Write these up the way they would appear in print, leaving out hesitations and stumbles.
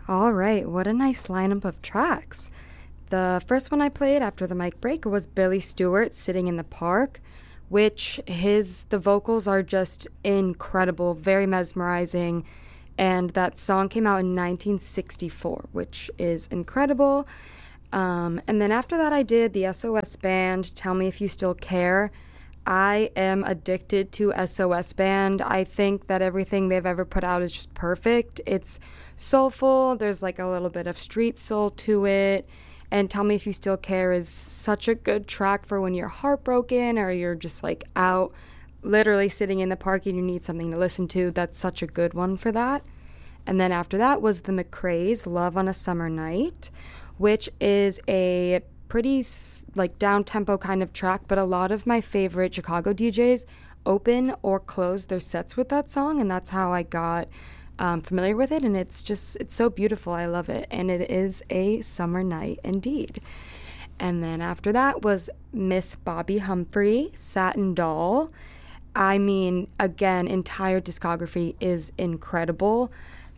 All right, what a nice lineup of tracks. The first one I played after the mic break was Billy Stewart, Sitting in the Park, which the vocals are just incredible, very mesmerizing, and that song came out in 1964, which is incredible. And then after that, I did the SOS Band, Tell Me If You Still Care. I am addicted to SOS Band. I think that everything they've ever put out is just perfect. It's soulful, there's like a little bit of street soul to it. And Tell Me If You Still Care is such a good track for when you're heartbroken or you're just like out, literally sitting in the park and you need something to listen to. That's such a good one for that. And then after that was the McCrae's Love on a Summer Night, which is a pretty like down tempo kind of track, but a lot of my favorite Chicago DJs open or close their sets with that song, and that's how I got familiar with it. And it's so beautiful. I love it, and it is a summer night indeed. And then after that was Miss Bobby Humphrey, Satin Doll. I mean, again, entire discography is incredible.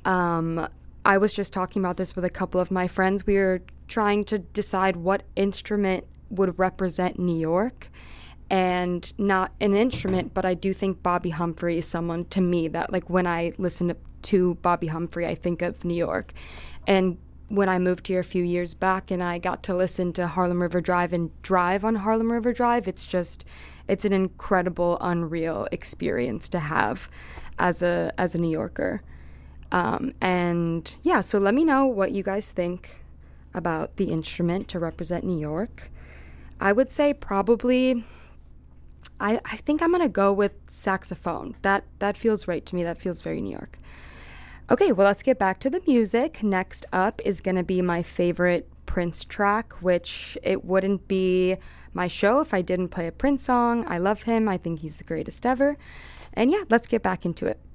I was just talking about this with a couple of my friends. We were trying to decide what instrument would represent New York, and not an instrument, but I do think Bobby Humphrey is someone to me that, like, when I listen to Bobby Humphrey, I think of New York. And when I moved here a few years back and I got to listen to Harlem River Drive and drive on Harlem River Drive, it's an incredible, unreal experience to have as a New Yorker. And yeah, so let me know what you guys think about the instrument to represent New York. I would say probably, I think I'm going to go with saxophone. That feels right to me. That feels very New York. Okay, well, let's get back to the music. Next up is going to be my favorite Prince track, which it wouldn't be my show if I didn't play a Prince song. I love him. I think he's the greatest ever. And yeah, let's get back into it.